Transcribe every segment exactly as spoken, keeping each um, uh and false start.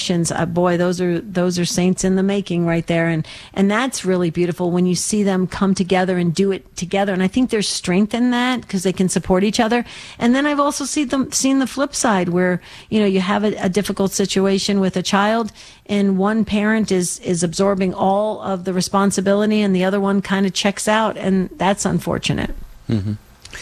Uh, boy, those are those are saints in the making right there, and and that's really beautiful when you see them come together and do it together. And I think there's strength in that because they can support each other. And then I've also seen them seen the flip side where you know you have a, a difficult situation with a child, and one parent is is absorbing all of the responsibility, and the other one kind of checks out, and that's unfortunate. Mm-hmm.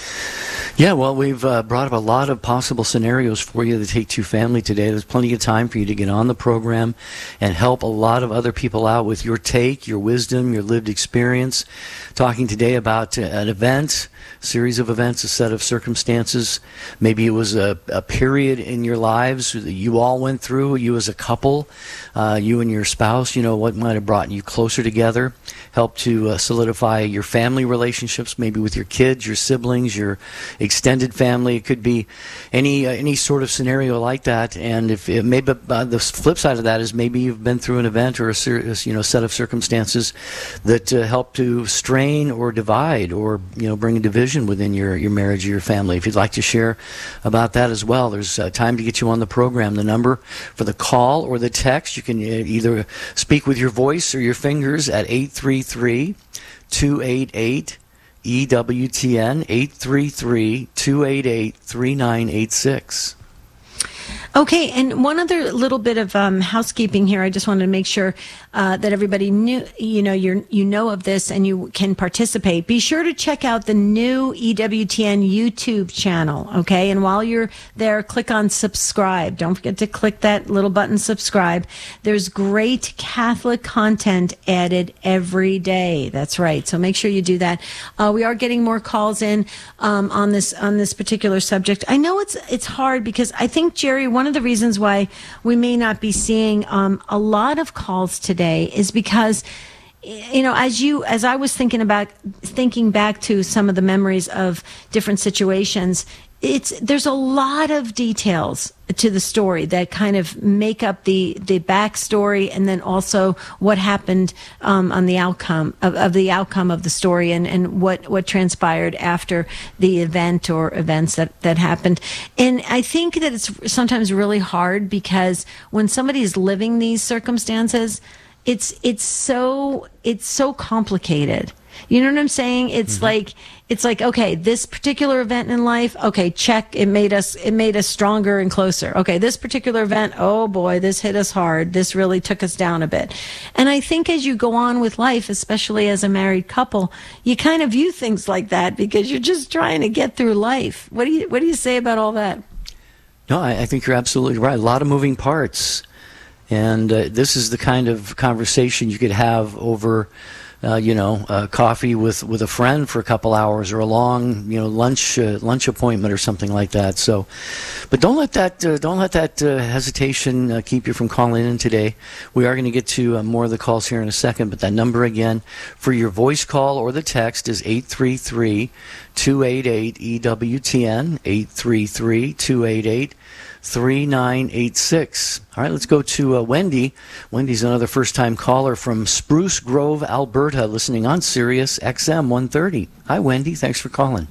Yeah, well, we've uh, brought up a lot of possible scenarios for you to take to family today. There's plenty of time for you to get on the program and help a lot of other people out with your take, your wisdom, your lived experience. Talking today about uh, an event, series of events, a set of circumstances. Maybe it was a, a period in your lives that you all went through, you as a couple, uh, you and your spouse, you know, what might have brought you closer together, helped to uh, solidify your family relationships, maybe with your kids, your siblings, your extended family. It could be any uh, any sort of scenario like that. And if it, maybe uh, the flip side of that is maybe you've been through an event or a serious, you know, set of circumstances that uh, help to strain or divide or you know bring a division within your your marriage or your family. If you'd like to share about that as well, there's uh, time to get you on the program. The number for the call or the text, you can either speak with your voice or your fingers at eight three three, two eight eight E W T N, eight three three, two eight eight, three nine eight six. Okay, and one other little bit of um, housekeeping here. I just wanted to make sure uh, that everybody knew, you know, you you know of this and you can participate. Be sure to check out the new E W T N YouTube channel, okay? And while you're there, click on subscribe. Don't forget to click that little button, subscribe. There's great Catholic content added every day. That's right. So make sure you do that. Uh, we are getting more calls in um, on this on this particular subject. I know it's it's hard because I think, Jerry, one of the reasons why we may not be seeing um, a lot of calls today is because, you know, as you, as I was thinking about, thinking back to some of the memories of different situations, it's, there's a lot of details to the story that kind of make up the, the backstory and then also what happened um, on the outcome of, of the outcome of the story and, and what, what transpired after the event or events that, that happened. And I think that it's sometimes really hard because when somebody is living these circumstances, it's, it's so, it's so complicated. You know what I'm saying? It's mm-hmm. like, it's like, okay, this particular event in life, okay, check, it made us, it made us stronger and closer. Okay, this particular event, oh boy, this hit us hard. This really took us down a bit. And I think as you go on with life, especially as a married couple, you kind of view things like that because you're just trying to get through life. What do you, what do you say about all that? No, I, I think you're absolutely right. A lot of moving parts. And uh, this is the kind of conversation you could have over Uh, you know, uh, coffee with, with a friend for a couple hours or a long, you know, lunch uh, lunch appointment or something like that. So, but don't let that uh, don't let that uh, hesitation uh, keep you from calling in today. We are going to get to uh, more of the calls here in a second. But that number again for your voice call or the text is eight three three, two eight eight, E W T N, eight three three, two eight eight, three nine eight six. All right, let's go to uh, Wendy. Wendy's another first-time caller from Spruce Grove, Alberta, listening on Sirius X M one thirty. Hi, Wendy. Thanks for calling.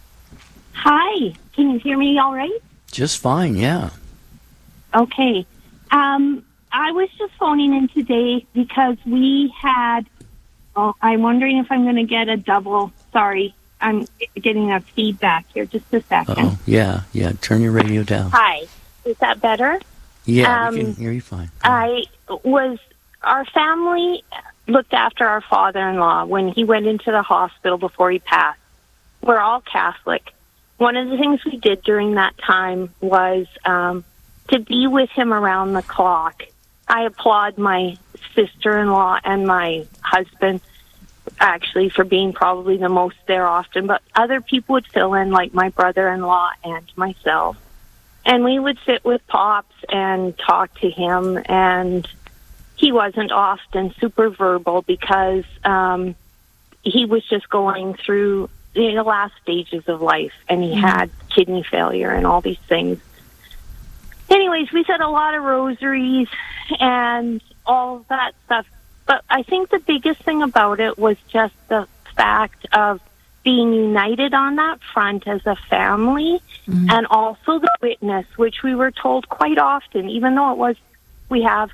Hi. Can you hear me all right? Just fine, yeah. Okay. Um, I was just phoning in today because we had, oh, I'm wondering if I'm going to get a double, sorry, I'm getting a feedback here. Just a second. Oh, yeah, yeah. Turn your radio down. Hi. Is that better? Yeah, um, we can hear you fine. I was, our family looked after our father-in-law when he went into the hospital before he passed. We're all Catholic. One of the things we did during that time was um, to be with him around the clock. I applaud my sister-in-law and my husband actually for being probably the most there often, but other people would fill in, like my brother-in-law and myself. And we would sit with Pops and talk to him, and he wasn't often super verbal because um, he was just going through the last stages of life, and he mm-hmm. had kidney failure and all these things. Anyways, we said a lot of rosaries and all of that stuff. But I think the biggest thing about it was just the fact of being united on that front as a family, mm-hmm. and also the witness, which we were told quite often, even though it was, we have